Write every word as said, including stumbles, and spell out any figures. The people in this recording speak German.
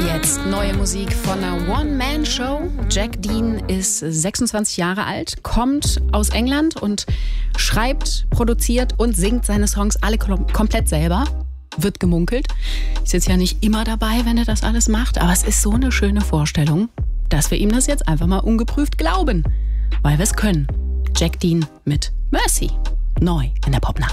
Jetzt neue Musik von einer One-Man-Show. Jack Dean ist sechsundzwanzig Jahre alt, kommt aus England und schreibt, produziert und singt seine Songs alle kom- komplett selber. Wird gemunkelt. Ich sitze ja nicht immer dabei, wenn er das alles macht, aber es ist so eine schöne Vorstellung, dass wir ihm das jetzt einfach mal ungeprüft glauben, weil wir es können. Jack Dean mit Mercy. Neu in der Popnacht.